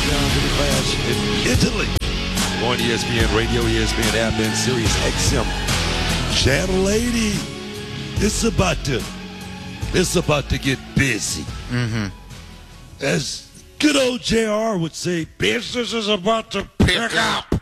down to the Clash in Italy on ESPN Radio, ESPN app, and Sirius XM Channel 80. It's about to get busy. Mm-hmm. As good old JR would say, business is about to pick up.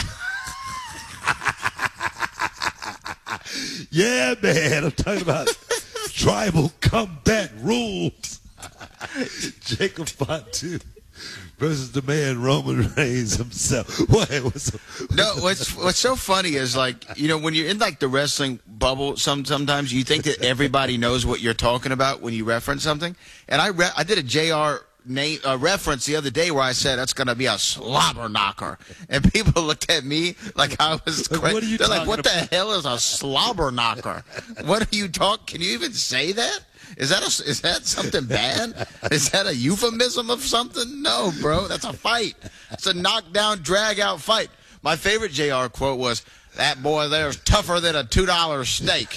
Yeah, man, I'm talking about tribal combat rules. Jacob Fatu versus the man Roman Reigns himself. What's so funny is, like, you know, when you're in like the wrestling bubble, sometimes you think that everybody knows what you're talking about when you reference something. And I did a JR reference the other day where I said that's going to be a slobber knocker, and people looked at me like I was crazy. They're like, "What the hell is a slobber knocker? What are you talking? Can you even say that? Is that something bad? Is that a euphemism of something? No, bro, that's a fight. It's a knockdown, drag out fight." My favorite JR quote was, "That boy there's tougher than a $2 steak."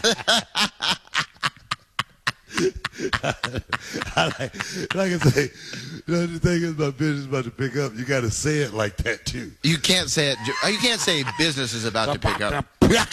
Like I say, the thing is, my business is about to pick up. You got to say it like that too. You can't say it. You can't say business is about to pick up.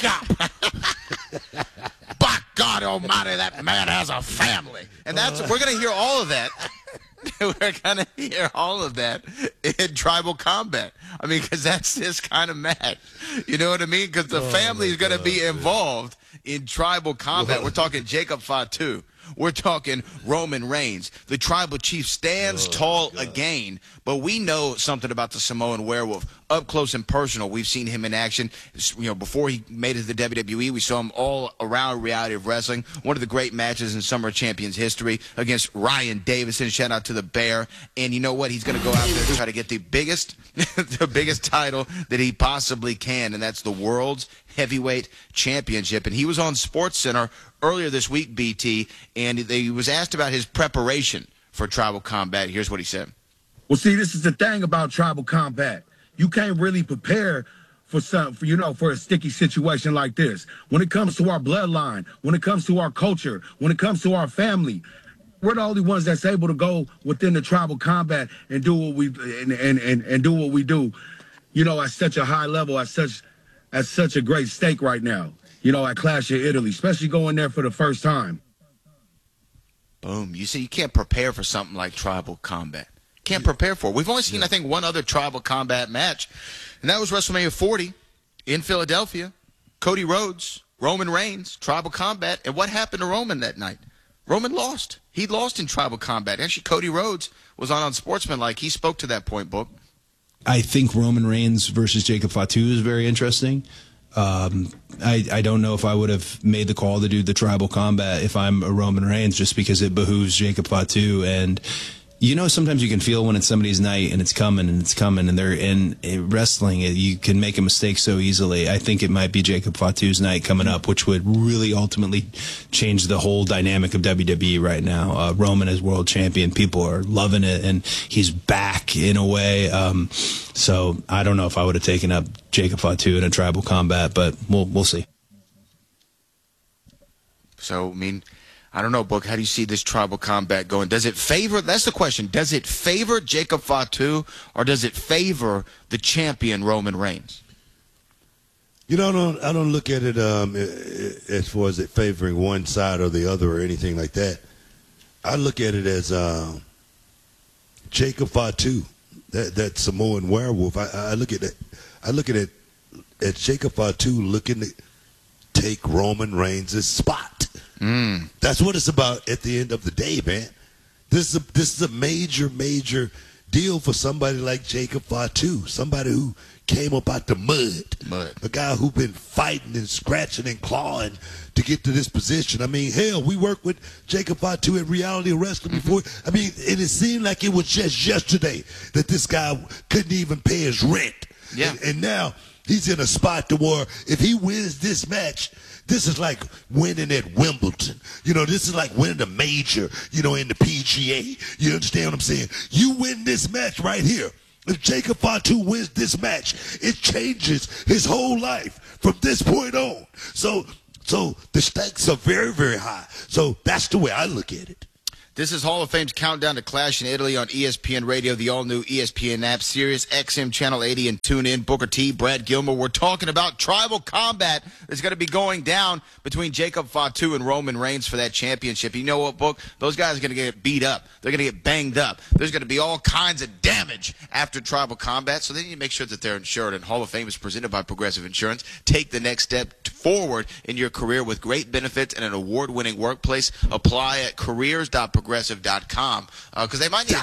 By God Almighty, that man has a family, and we're gonna hear all of that. We're gonna hear all of that in Tribal Combat. I mean, because that's this kind of match. You know what I mean? Because the family is gonna be involved in Tribal Combat. We're talking Jacob Fatu. We're talking Roman Reigns. The tribal chief stands tall again, but we know something about the Samoan werewolf. Up close and personal, we've seen him in action. You know, before he made it to the WWE, we saw him all around reality of wrestling. One of the great matches in Summer of Champions history against Ryan Davison. Shout out to the Bear. And you know what? He's going to go out there to try to get the biggest title that he possibly can, and that's the World's Heavyweight Championship. And he was on SportsCenter earlier this week, BT, and he was asked about his preparation for Tribal Combat. Here's what he said. Well, see, this is the thing about Tribal Combat. You can't really prepare for a sticky situation like this. When it comes to our bloodline, when it comes to our culture, when it comes to our family, we're the only ones that's able to go within the Tribal Combat and do what we and do what we do. You know, at such a high level, at such a great stake right now. You know, at Clash of Italy, especially going there for the first time. Boom. You see, you can't prepare for something like Tribal Combat. Can't prepare for it. We've only seen, I think, one other Tribal Combat match, and that was WrestleMania 40 in Philadelphia. Cody Rhodes, Roman Reigns, Tribal Combat. And what happened to Roman that night? Roman lost. He lost in Tribal Combat. Actually, Cody Rhodes was on Sportsmanlike. He spoke to that point, Book. I think Roman Reigns versus Jacob Fatu is very interesting. I don't know if I would have made the call to do the Tribal Combat if I'm a Roman Reigns, just because it behooves Jacob Fatu. And you know, sometimes you can feel when it's somebody's night and it's coming, and they're in wrestling. You can make a mistake so easily. I think it might be Jacob Fatu's night coming up, which would really ultimately change the whole dynamic of WWE right now. Roman is world champion. People are loving it, and he's back in a way. So I don't know if I would have taken up Jacob Fatu in a Tribal Combat, but we'll see. So, I mean, I don't know, Book, how do you see this Tribal Combat going? Does it favor, that's the question, does it favor Jacob Fatu, or does it favor the champion Roman Reigns? You know, I don't look at it as far as it favoring one side or the other or anything like that. I look at it as Jacob Fatu, that Samoan werewolf. I look at it. I look at it as Jacob Fatu looking to take Roman Reigns' spot. That's what it's about at the end of the day, man. This is a major deal for somebody like Jacob Fatu, somebody who came up out the mud. A guy who's been fighting and scratching and clawing to get to this position. I mean, hell, we worked with Jacob Fatu at Reality Wrestling before. I mean, and it seemed like it was just yesterday that this guy couldn't even pay his rent. Yeah. And now he's in a spot to where if he wins this match, this is like winning at Wimbledon. You know, this is like winning a major, you know, in the PGA. You understand what I'm saying? You win this match right here. If Jacob Fatu wins this match, it changes his whole life from this point on. So the stakes are very, very high. So that's the way I look at it. This is Hall of Fame's countdown to Clash in Italy on ESPN Radio, the all-new ESPN app, Sirius XM Channel 80, and tune in. Booker T, Brad Gilmore. We're talking about tribal combat that's going to be going down between Jacob Fatu and Roman Reigns for that championship. You know what, Book? Those guys are going to get beat up. They're going to get banged up. There's going to be all kinds of damage after tribal combat, so they need to make sure that they're insured. And Hall of Fame is presented by Progressive Insurance. Take the next step forward in your career with great benefits and an award-winning workplace. Apply at careers.progressive.com because they might need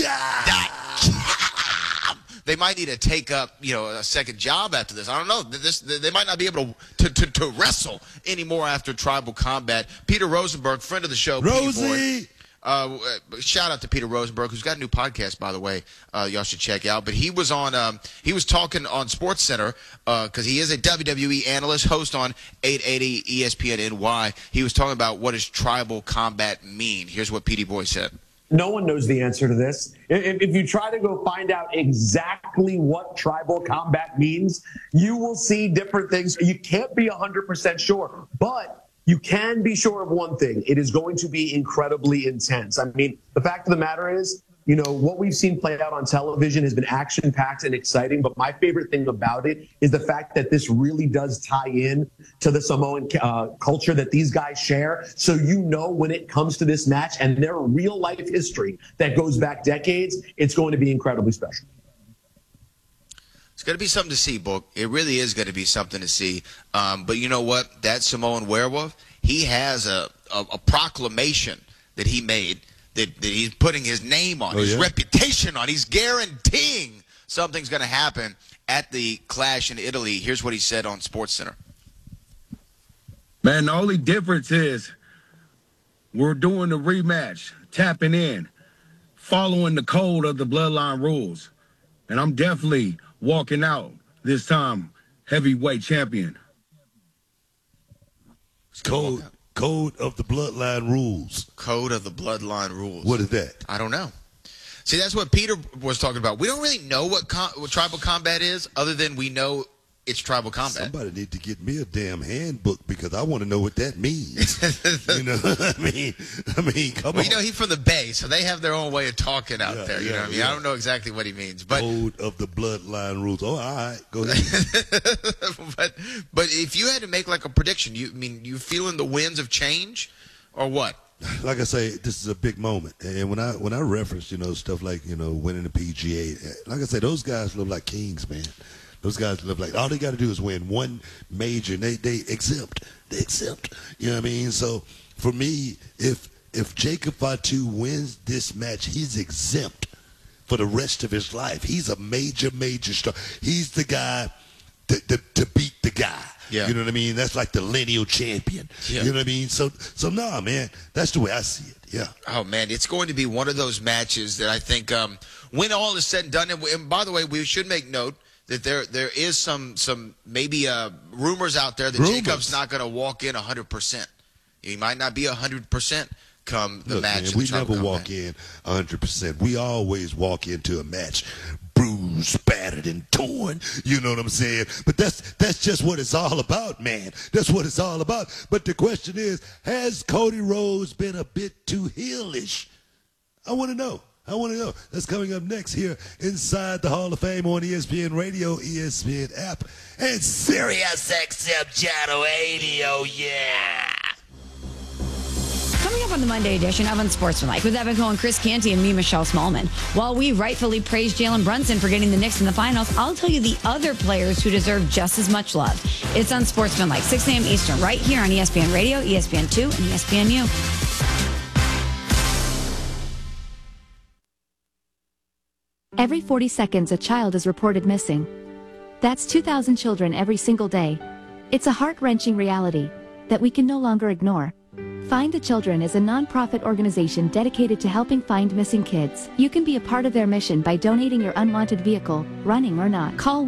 they might need to take up, a second job after this. I don't know. They might not be able to wrestle anymore after tribal combat. Peter Rosenberg, friend of the show, Rosie. Shout out to Peter Rosenberg, who's got a new podcast, by the way. Y'all should check out. But he was on. He was talking on SportsCenter because he is a WWE analyst, host on 880 ESPN NY. He was talking about what does tribal combat mean. Here's what Petey Boy said. No one knows the answer to this. If you try to go find out exactly what tribal combat means, you will see different things. You can't be 100% sure, but you can be sure of one thing. It is going to be incredibly intense. I mean, the fact of the matter is, what we've seen play out on television has been action-packed and exciting, but my favorite thing about it is the fact that this really does tie in to the Samoan culture that these guys share. So when it comes to this match and their real-life history that goes back decades, it's going to be incredibly special. It's going to be something to see, Book. It really is going to be something to see. But you know what? That Samoan werewolf, he has a proclamation that he made that he's putting his name on, his reputation on. He's guaranteeing something's going to happen at the Clash in Italy. Here's what he said on SportsCenter. Man, the only difference is we're doing the rematch, tapping in, following the code of the Bloodline rules. And I'm definitely walking out this time heavyweight champion. Code of the Bloodline rules. Code of the Bloodline rules. What is that? I don't know. See, that's what Peter was talking about. We don't really know what tribal combat is, other than we know it's tribal combat. Somebody need to get me a damn handbook because I want to know what that means. You know what I mean? Come on. He's from the Bay, so they have their own way of talking out there. You know what I mean? I don't know exactly what he means. But Code of the Bloodline rules. Oh, all right. Go ahead. but if you had to make like a prediction, you feeling the winds of change or what? Like I say, this is a big moment. And when I reference, stuff like, winning the PGA, like I say, those guys look like kings, man. Those guys live like all they got to do is win one major, and they exempt. They exempt. You know what I mean? So for me, if Jacob Fatu wins this match, he's exempt for the rest of his life. He's a major star. He's the guy to beat the guy. Yeah. You know what I mean? That's like the lineal champion. Yeah. You know what I mean? So nah, man, that's the way I see it. Yeah. Oh man, it's going to be one of those matches that I think when all is said and done. And by the way, we should make note that there is some maybe rumors out there that Jacob's not going to walk in 100%. He might not be 100% come the match. Man, we never walk in 100%. We always walk into a match bruised, battered, and torn. You know what I'm saying? But that's just what it's all about, man. That's what it's all about. But the question is, has Cody Rhodes been a bit too heelish? I want to know. That's coming up next here inside the Hall of Fame on ESPN Radio, ESPN app, and Sirius XM Channel 80. Oh, yeah. Coming up on the Monday edition of Unsportsmanlike with Evan Cohen, Chris Canty, and me, Michelle Smallman. While we rightfully praise Jalen Brunson for getting the Knicks in the finals, I'll tell you the other players who deserve just as much love. It's Unsportsmanlike, 6 a.m. Eastern, right here on ESPN Radio, ESPN2, and ESPNU. Every 40 seconds, a child is reported missing. That's 2,000 children every single day. It's a heart-wrenching reality that we can no longer ignore. Find the Children is a non-profit organization dedicated to helping find missing kids. You can be a part of their mission by donating your unwanted vehicle, running or not. Call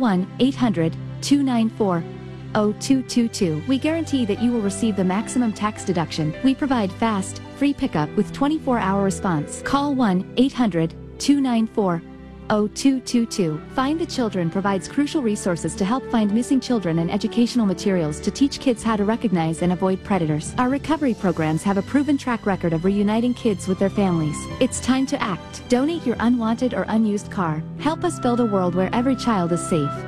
1-800-294-0222. We guarantee that you will receive the maximum tax deduction. We provide fast, free pickup with 24-hour response. Call 1-800-294-0222. 0222. Find the Children provides crucial resources to help find missing children and educational materials to teach kids how to recognize and avoid predators. Our recovery programs have a proven track record of reuniting kids with their families. It's time to act. Donate your unwanted or unused car. Help us build a world where every child is safe.